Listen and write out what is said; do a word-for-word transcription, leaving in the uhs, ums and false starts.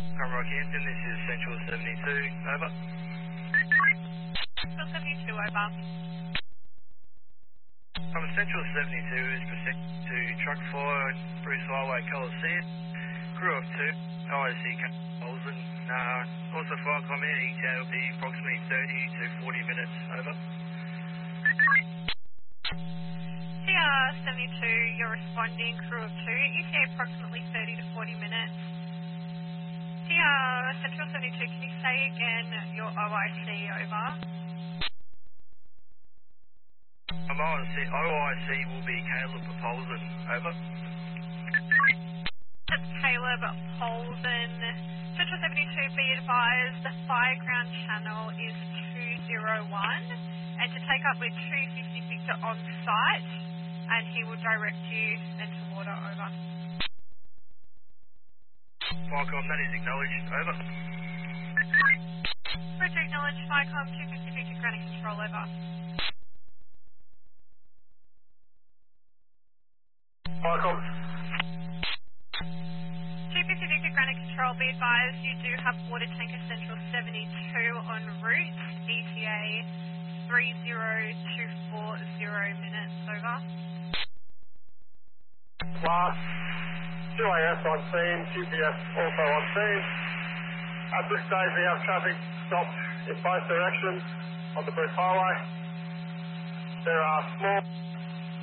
Rock Hampton, this is Central seventy-two, over. Central seventy-two, over. Um, Central seventy-two is proceeding to Truck four, Bruce Highway, Coliseum. Crew of two, O I C Colson. Uh, also flight comment, E T A will be approximately thirty to forty minutes, over. C R seventy-two, you're responding, crew of two, E T A approximately thirty to forty minutes. C R Central seventy-two, can you say again your O I C, over? Um, O I C, O I C will be Caleb Polson, over. That's Caleb Polson. Central seventy-two, be advised the fire ground channel is two zero one, and to take up with two fifty Victor on site, and he will direct you into water, over. Firecom, that is acknowledged, over. Roger, acknowledge, Firecom, two fifty Victor, grounding control, over. Firecom. two fifty Victor, grounding control, be advised you do have water tanker Central seventy-two en route, E T A three zero two four zero minutes, over. Class two A S on scene, G P S also on scene. At this stage we have traffic stopped in both directions on the Bruce Highway. There are small